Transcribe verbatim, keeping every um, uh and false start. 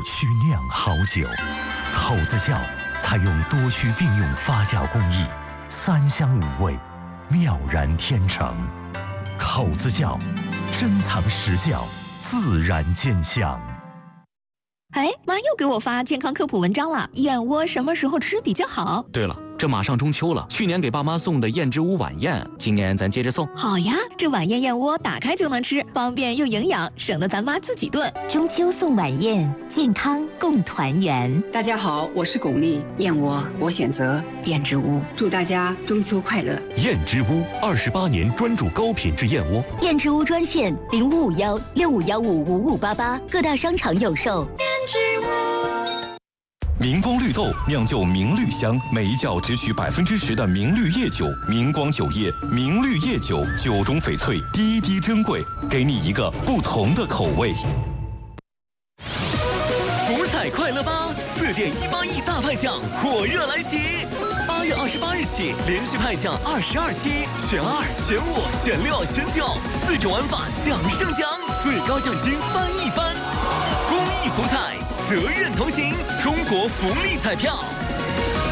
曲酿好酒。口子窖采用多区并用发酵工艺，三香五味，妙然天成。口子窖，珍藏实窖，自然见香。 哎，妈又给我发健康科普文章了，燕窝什么时候吃比较好？ 对了，这马上中秋了，去年给爸妈送的燕之屋晚宴，今年咱接着送。 好呀，这晚宴燕窝打开就能吃，方便又营养，省得咱妈自己炖。 中秋送晚宴，健康共团圆。 大家好，我是巩俐，燕窝我选择燕之屋，祝大家中秋快乐。 燕之屋二十八年专注高品质燕窝。 燕之屋专线零五五幺六五幺五五五八八，各大商场有售。 明光绿豆酿就明绿香，每一窖只取百分之十的明绿叶酒。明光酒业明绿叶酒，酒中翡翠，滴滴珍贵，给你一个不同的口味。 福彩快乐吧，四点一八亿大派奖火热来袭！八月二十八日起，连续派奖二十二期，选二、选五、选六、选九，四种玩法奖胜奖，最高奖金翻一番。公益福彩，责任同行，中国福利彩票。